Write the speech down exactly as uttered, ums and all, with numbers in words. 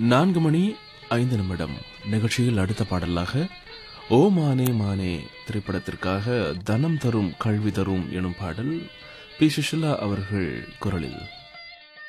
நான்கு மணி ஐந்து நிமிடம் நிகழ்ச்சியில் அடுத்த பாடலாக ஓ மானே மானே திரைப்படத்திற்காக தனம் தரும் கல்வி தரும் எனும் பாடல் பி சுஷிலா அவர்கள் குரலில்.